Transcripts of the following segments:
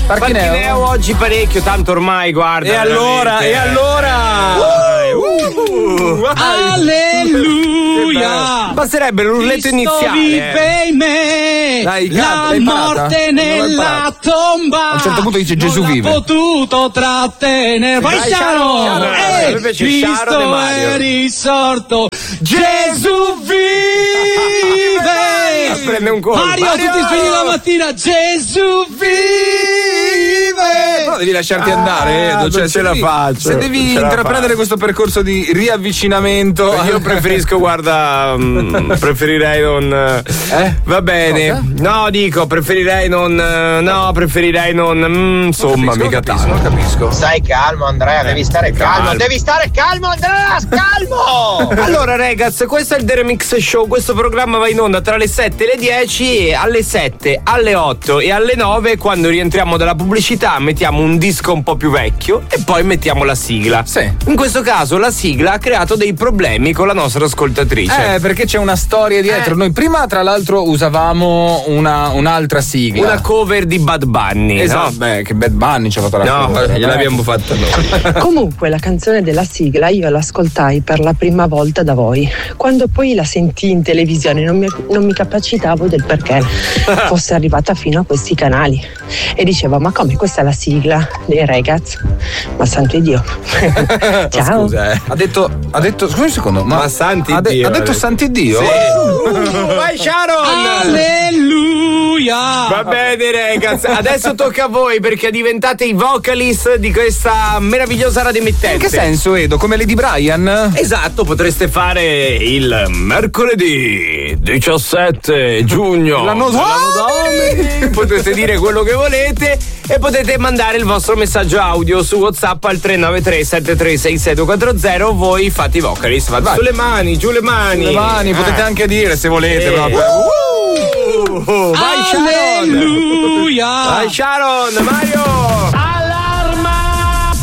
Parchineo oggi parecchio, tanto ormai, guarda. E allora? Alleluia! Basterebbe l'urletto iniziale. Vive in me, Dai, la morte nella tomba. A un certo punto dice Gesù non vive. Ha potuto trattenere. Vai Sharon! Cristo è risorto. Gesù vive! Prende un colpo. Mario, tutti svegli la mattina. Gesù vive! Però devi lasciarti andare, Edo. Non ce la faccio. Se devi intraprendere questo percorso di riavvicinamento. Io preferisco, guarda, preferirei non. Va bene. Cosa? No, dico, preferirei non. No, preferirei non. Insomma, mica tanto. Non capisco. Stai calmo, Andrea, devi stare calmo. Devi stare calmo, Andrea, calmo! Allora, ragazzi, questo è il The Remix Show. Questo programma va in onda tra le 7 e le 10 e alle 7, alle 8 e alle 9, quando rientriamo dalla pubblicità, mettiamo un disco un po' più vecchio e poi mettiamo la sigla. Sì. In questo caso la sigla ha creato dei problemi con la nostra ascoltatrice. Perché c'è una storia dietro. Noi prima, tra l'altro, usavamo un'altra sigla. Una cover di Bad Bunny. Esatto. No? Beh, che Bad Bunny ci ha fatto la No, cover. gliel'abbiamo fatta noi. Comunque la canzone della sigla io l'ascoltai per la prima volta da voi. Quando poi la sentii in televisione non mi capacitavo del perché fosse arrivata fino a questi canali e dicevo: ma come, questa è la sigla dei ragazzi? Ma santo Dio. Ciao. Scusa, ha detto scusa un secondo, ma santi ha Dio, detto santi Dio? Sì. Vai Sharon! Alleluia! Va bene, ragazzi, adesso tocca a voi perché diventate i vocalist di questa meravigliosa radioemittente. In che senso, Edo? Come Lady Bryan? Esatto, potreste fare il mercoledì 17 giugno. L'anno domini. Potete dire quello che volete e potete mandare il vostro messaggio audio su WhatsApp al 393 736640. Voi fate i vocalist. Vai. Sulle mani, giù le mani. Le mani, potete anche dire se volete, proprio. Vai Sharon! Alleluia! Vai Sharon, Mario! Allarma!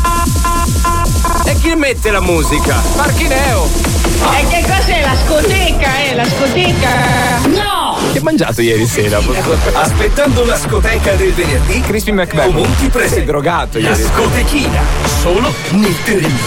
E chi mette la musica? Parchineo! E che cos'è la scoteca, La scoteca? No! Che hai mangiato ieri sera? Aspettando la scoteca del venerdì, Crispy McBacon. Monti presenta Sei drogato la ieri sera. scotechina, solo nel The Remix